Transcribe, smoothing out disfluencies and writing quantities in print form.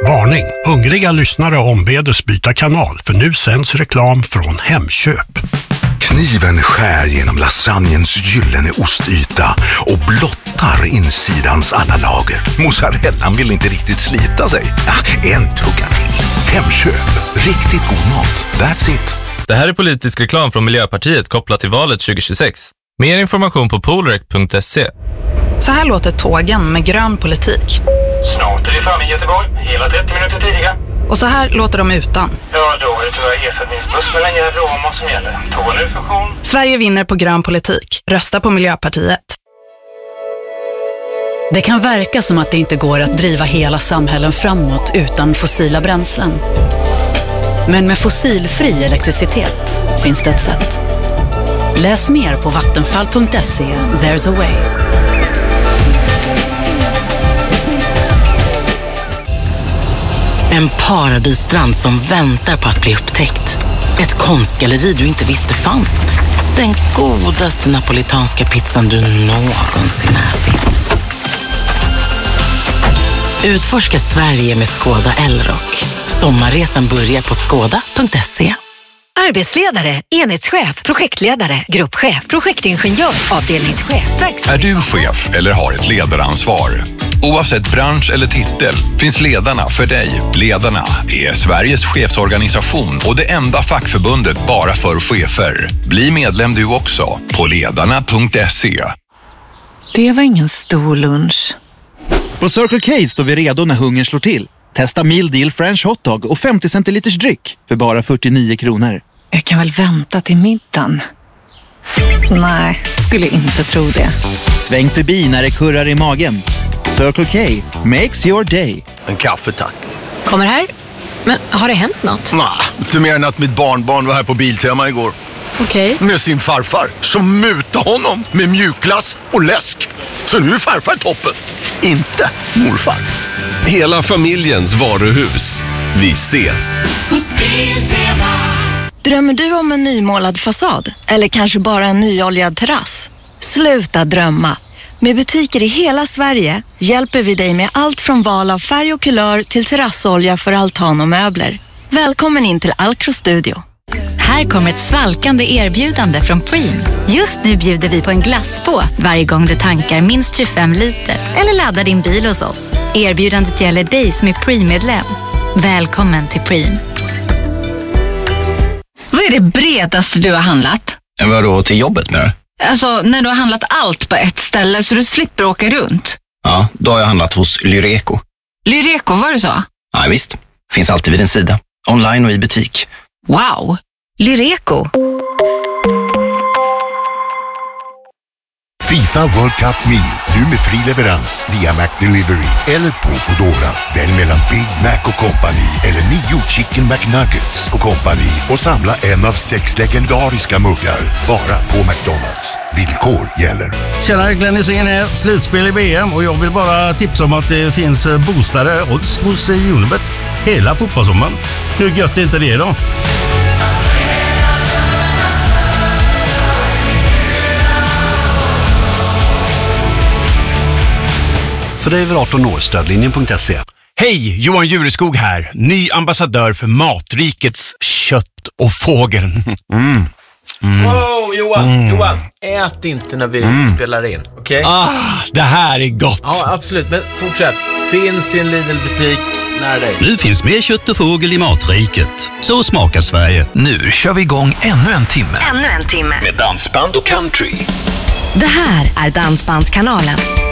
Varning! Hungriga lyssnare ombedes byta kanal för nu sänds reklam från Hemköp. Kniven skär genom lasagnens gyllene ostyta och blottar insidans alla lager. Mozzarellan vill inte riktigt slita sig. En tugga till. Hemköp. Riktigt god mat. That's it. Det här är politisk reklam från Miljöpartiet kopplat till valet 2026. Mer information på polrec.se. Så här låter tågen med grön politik. Snart är vi framme i Göteborg, hela 30 minuter tidigare. Och så här låter de utan. Ja, då är det tyvärr ersättningsbuss mellan Gävle och Åmål som gäller. Tåg nu funktion. Sverige vinner på grön politik. Rösta på Miljöpartiet. Det kan verka som att det inte går att driva hela samhällen framåt utan fossila bränslen. Men med fossilfri elektricitet finns det ett sätt. Läs mer på vattenfall.se. There's a way. En paradisstrand som väntar på att bli upptäckt. Ett konstgalleri du inte visste fanns. Den godaste napolitanska pizzan du någonsin ätit. Utforska Sverige med Skoda Elrock. Sommarresan börjar på skoda.se. Arbetsledare, enhetschef, projektledare, gruppchef, projektingenjör, avdelningschef, Är du chef eller har ett ledaransvar? Oavsett bransch eller titel finns Ledarna för dig. Ledarna är Sveriges chefsorganisation och det enda fackförbundet bara för chefer. Bli medlem du också på ledarna.se. Det var ingen stor lunch. På Circle K står vi redo när hungern slår till. Testa meal deal French hotdog och 50 centiliters dryck för bara 49 kronor. Jag kan väl vänta till middagen. Nej, skulle inte tro det. Sväng förbi när det kurrar i magen. Circle K makes your day. En kaffe, tack. Kommer här? Men har det hänt något? Nej, inte mer än att mitt barnbarn var här på Biltema igår. Okej. Med sin farfar som mutade honom med mjukglass och läsk. Så nu är farfar toppen. Inte morfar. Hela familjens varuhus. Vi ses. Drömmer du om en nymålad fasad? Eller kanske bara en nyoljad terrass? Sluta drömma. Med butiker i hela Sverige hjälper vi dig med allt från val av färg och kulör till terrassolja för altan och möbler. Välkommen in till Alcro Studio. Här kommer ett svalkande erbjudande från Preem. Just nu bjuder vi på en glassbåt varje gång du tankar minst 25 liter eller laddar din bil hos oss. Erbjudandet gäller dig som är Preem-medlem. Välkommen till Preem. Vad är det bredaste du har handlat? Vadå, till jobbet nu? Alltså, när du har handlat allt på ett ställe så du slipper åka runt. Ja, då har jag handlat hos Lyreco. Lyreco, var det så? Ja, visst. Finns alltid vid din sida. Online och i butik. Wow! Lyreco. FIFA World Cup Meal, nu med fri leverans via McDelivery eller på Foodora. Välj mellan Big Mac och Company eller 9 Chicken McNuggets och Company och samla en av 6 legendariska muggar bara på McDonald's. Villkor gäller. Tjena, Glenn Hysén här. Slutspel i VM och jag vill bara tipsa om att det finns boostade odds hos Unibet hela fotbollssommaren. Hur gött är inte det då? För dig över 18 år, stödlinjen.se. Hej, Johan Jureskog här. Ny ambassadör för Matrikets kött och fågel. Wow, Johan, ät inte när vi spelar in, okej? Det här är gott. Ja, absolut, men fortsätt. Finns i en Lidl-butik nära dig. Nu finns mer kött och fågel i Matriket. Så smakar Sverige. Nu kör vi igång ännu en timme. Ännu en timme. Med dansband och country. Det här är Dansbandskanalen.